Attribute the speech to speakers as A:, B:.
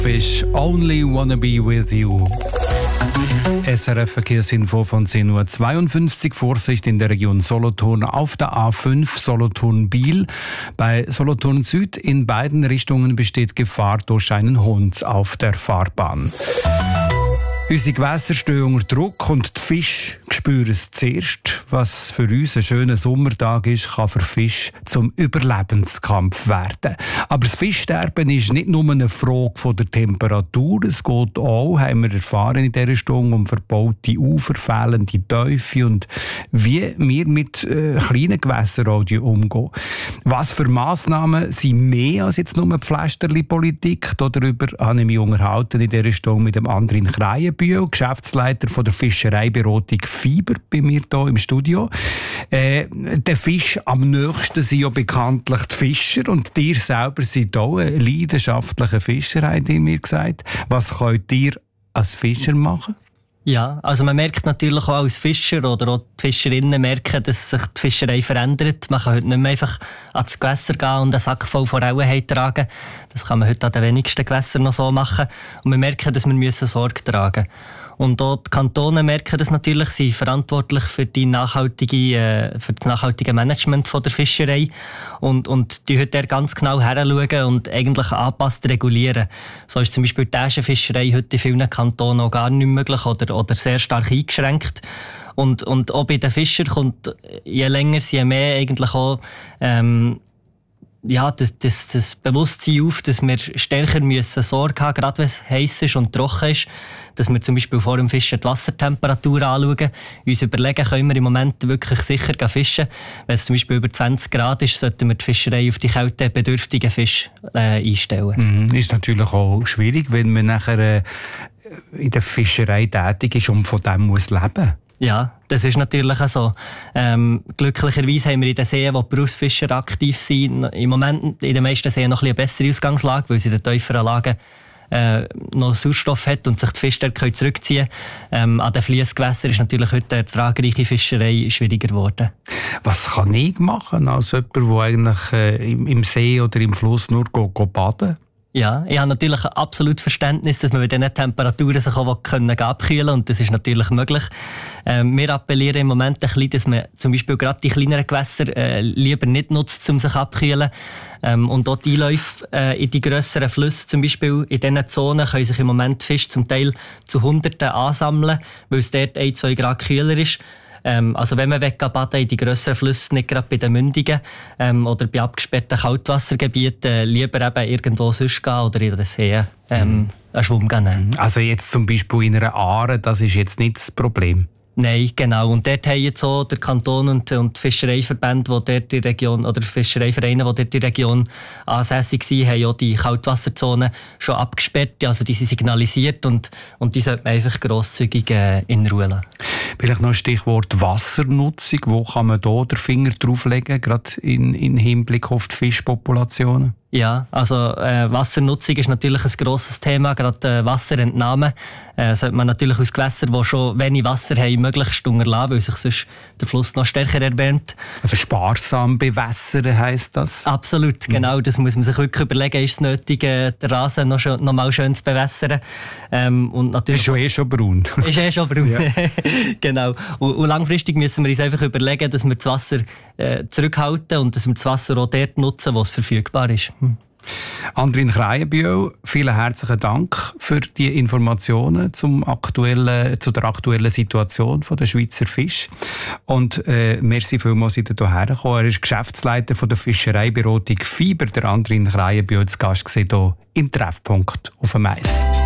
A: Fish Only Wanna Be With You. SRF Verkehrsinfo von 10:52 Uhr. Vorsicht in der Region Solothurn auf der A5 Solothurn-Biel. Bei Solothurn Süd in beiden Richtungen besteht Gefahr durch einen Hund auf der Fahrbahn. Unsere Gewässer stehen unter Druck und die Fische spüren es zuerst. Was für uns ein schöner Sommertag ist, kann für Fische zum Überlebenskampf werden. Aber das Fischsterben ist nicht nur eine Frage von der Temperatur. Es geht auch, haben wir erfahren in dieser Stunde, um verbaute Ufer, fehlende Tiefe und wie wir mit kleinen Gewässern umgehen. Was für Massnahmen sind mehr als jetzt nur die Pflästerli-Politik? Darüber habe ich mich unterhalten in dieser Stunde mit dem Andrin Kreienbühl, Geschäftsleiter von der Fischereiberatung Fiber, bei mir hier im Studio. Der Fisch am nächsten sind ja bekanntlich die Fischer und ihr selber seid auch ein leidenschaftlicher Fischer, habt ihr mir gesagt. Was könnt ihr als Fischer machen?
B: Ja, also man merkt natürlich auch als Fischer oder auch die Fischerinnen merken, dass sich die Fischerei verändert. Man kann heute nicht mehr einfach ans Gewässer gehen und einen Sack voll Forellen tragen. Das kann man heute an den wenigsten Gewässern noch so machen. Und wir merken, dass wir Sorge tragen müssen. Und auch die Kantone merken das natürlich, sie sind verantwortlich für das nachhaltige Management von der Fischerei und die heute ganz genau hinschauen und eigentlich angepasst regulieren. So ist zum Beispiel die Äschenfischerei heute in vielen Kantonen auch gar nicht möglich oder sehr stark eingeschränkt. Und auch bei den Fischern kommt je länger, je mehr eigentlich auch das Bewusstsein auf, dass wir stärker Sorge haben müssen, gerade wenn es heiß ist und trocken ist, dass wir zum Beispiel vor dem Fischen die Wassertemperatur anschauen, uns überlegen, können wir im Moment wirklich sicher fischen. Wenn es zum Beispiel über 20 Grad ist, sollten wir die Fischerei auf die kältebedürftigen Fische einstellen.
A: Ist natürlich auch schwierig, wenn man nachher in der Fischerei tätig ist und von dem muss leben.
B: Ja, das ist natürlich auch so. Glücklicherweise haben wir in den Seen, wo die Berufsfischer aktiv sind, im Moment in den meisten Seen noch eine bessere Ausgangslage, weil sie in den tieferen Lagen noch Sauerstoff hat und sich die Fische dort zurückziehen können. An den Fliessgewässern ist natürlich heute eine ertragreiche Fischerei schwieriger geworden.
A: Was kann ich machen als jemand, der eigentlich im See oder im Fluss nur baden?
B: Ja, ich habe natürlich ein absolutes Verständnis, dass man bei diesen Temperaturen sich auch abkühlen kann und das ist natürlich möglich. Wir appellieren im Moment ein bisschen, dass man zum Beispiel gerade die kleineren Gewässer lieber nicht nutzt, um sich abzukühlen. Und auch die Einläufe in die grösseren Flüsse, zum Beispiel in diesen Zonen, können sich im Moment Fische zum Teil zu Hunderten ansammeln, weil es dort 1-2 Grad kühler ist. Also wenn man baden in die grösseren Flüsse, nicht gerade bei den Mündungen oder bei abgesperrten Kaltwassergebieten, lieber eben irgendwo sonst gehen oder in den See einen Schwumm gehen. Also jetzt zum Beispiel in einer Aare, das ist jetzt nicht das Problem? Nein, genau. Und dort haben jetzt auch der Kanton und die Fischereiverbände, die dort die Region, oder Fischereivereine, die dort in der Region ansässig waren, haben auch die Kaltwasserzonen schon abgesperrt. Also die sind signalisiert und die sollte man einfach grosszügig in Ruhe lassen.
A: Vielleicht noch ein Stichwort Wassernutzung. Wo kann man da den Finger drauflegen, gerade in Hinblick auf die Fischpopulationen?
B: Ja, also Wassernutzung ist natürlich ein grosses Thema, gerade Wasserentnahme. Sollte man natürlich aus Gewässern, die schon wenig Wasser haben, möglichst unterlassen, weil sich sonst der Fluss noch stärker erwärmt. Also sparsam bewässern heisst das? Absolut, genau. Das muss man sich wirklich überlegen, ist es nötig, den Rasen noch mal schön zu bewässern. Und natürlich
A: ist schon braun.
B: Ist schon braun, ja. Genau. Und langfristig müssen wir uns einfach überlegen, dass wir das Wasser zurückhalten und dass wir das Wasser auch dort nutzen, wo es verfügbar ist.
A: Andrin Kreienbühl, vielen herzlichen Dank für die Informationen zu der aktuellen Situation der Schweizer Fische. Und merci vielmals, dass ihr hierher gekommen. Er ist Geschäftsleiter von der Fischereiberatung Fiber. Der Andrin Kreienbühl als Gast hier im Treffpunkt auf dem Eis.